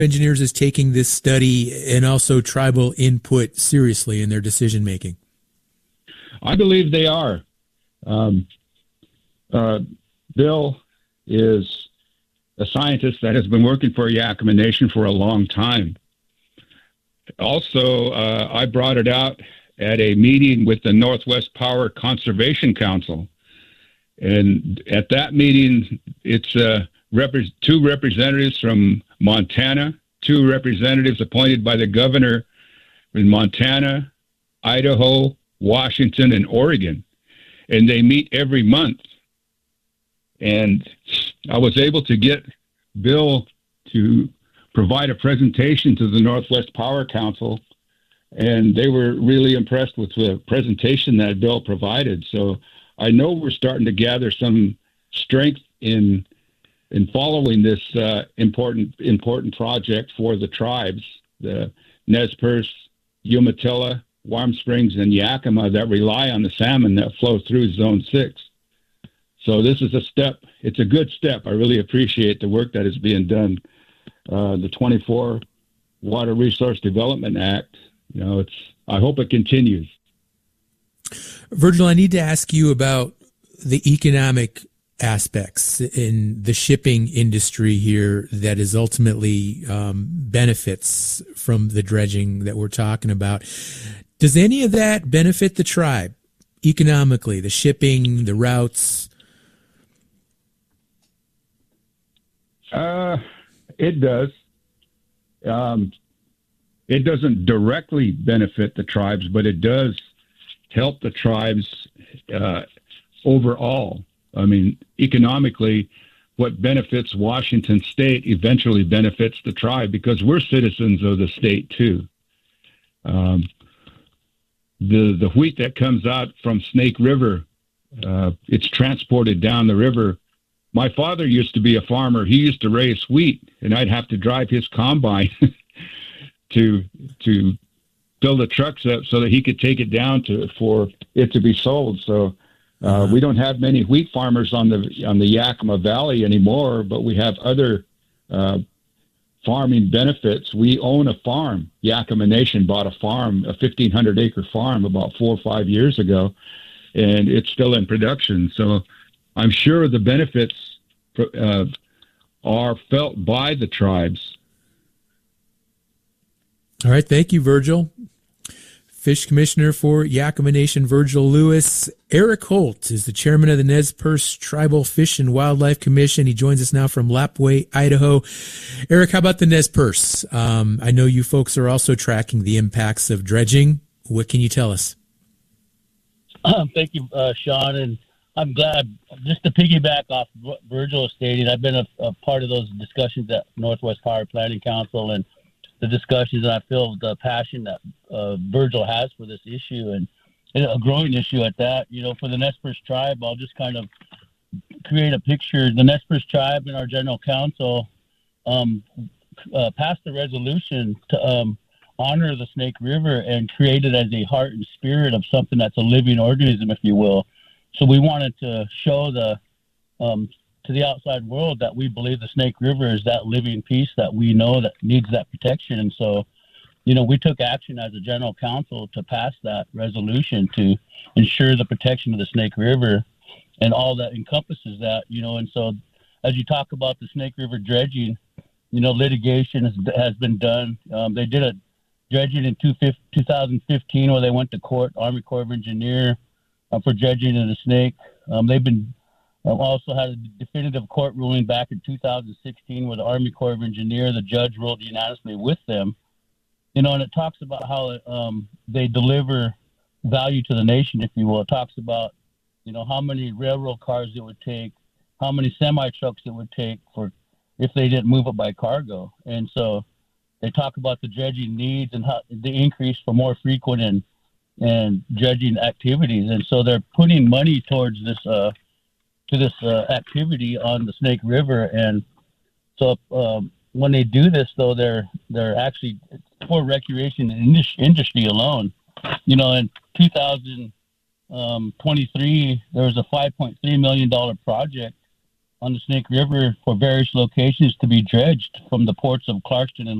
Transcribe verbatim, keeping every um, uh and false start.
Engineers is taking this study and also tribal input seriously in their decision making? I believe they are. Um, uh, Bill is a scientist that has been working for Yakima Nation for a long time. Also, uh, I brought it out at a meeting with the Northwest Power Conservation Council. And at that meeting, it's uh, rep- two representatives from Montana, two representatives appointed by the governor in Montana, Idaho, Washington, and Oregon. And they meet every month. And I was able to get Bill to provide a presentation to the Northwest Power Council, and they were really impressed with the presentation that Bill provided. So I know we're starting to gather some strength in in following this uh, important important project for the tribes, the Nez Perce, Umatilla, Warm Springs, and Yakima that rely on the salmon that flow through Zone six. So this is a step. It's a good step. I really appreciate the work that is being done. Uh, the twenty-four Water Resource Development Act, you know, it's, I hope it continues. Virgil, I need to ask you about the economic aspects in the shipping industry here that is ultimately um, benefits from the dredging that we're talking about. Does any of that benefit the tribe economically, the shipping, the routes? Uh, it does. Um, it doesn't directly benefit the tribes, but it does help the tribes uh, overall. I mean, economically, what benefits Washington State eventually benefits the tribe because we're citizens of the state too. Um, the the wheat that comes out from Snake River, uh, it's transported down the river. My father used to be a farmer. He used to raise wheat, and I'd have to drive his combine to to fill the trucks up so that he could take it down to for it to be sold. So uh, we don't have many wheat farmers on the on the Yakima Valley anymore, but we have other uh, farming benefits. We own a farm. Yakima Nation bought a farm, a fifteen hundred acre farm, about four or five years ago, and it's still in production. So I'm sure the benefits uh, are felt by the tribes. All right. Thank you, Virgil. Fish Commissioner for Yakima Nation, Virgil Lewis. Eric Holt is the chairman of the Nez Perce Tribal Fish and Wildlife Commission. He joins us now from Lapwai, Idaho. Eric, how about the Nez Perce? Um, I know you folks are also tracking the impacts of dredging. What can you tell us? Um, thank you, uh, Sean. And I'm glad, just to piggyback off what Virgil is stating, I've been a, a part of those discussions at Northwest Power Planning Council and the discussions, and I feel the passion that uh, Virgil has for this issue, and, and a growing issue at that. You know, for the Nez Perce tribe, I'll just kind of create a picture. The Nez Perce tribe and our general council um, uh, passed a resolution to um, honor the Snake River and create it as a heart and spirit of something that's a living organism, if you will. So we wanted to show the um, to the outside world that we believe the Snake River is that living piece that we know that needs that protection. And so, you know, we took action as a general council to pass that resolution to ensure the protection of the Snake River and all that encompasses that, you know. And so as you talk about the Snake River dredging, you know, litigation has, has been done. Um, they did a dredging in two thousand fifteen where they went to court, Army Corps of Engineer, uh, for dredging in the Snake. Um, they've been uh, also had a definitive court ruling back in two thousand sixteen where the Army Corps of Engineer, the judge ruled unanimously with them. You know, and it talks about how um, they deliver value to the nation, if you will. It talks about, you know, how many railroad cars it would take, how many semi trucks it would take for if they didn't move it by cargo. And so they talk about the dredging needs and how the increase for more frequent and and dredging activities. And so they're putting money towards this uh, to this uh, activity on the Snake River. And so um, when they do this, though, they're they're actually for recreation and industry alone. You know, in two thousand twenty-three, there was a five point three million dollars project on the Snake River for various locations to be dredged from the ports of Clarkston and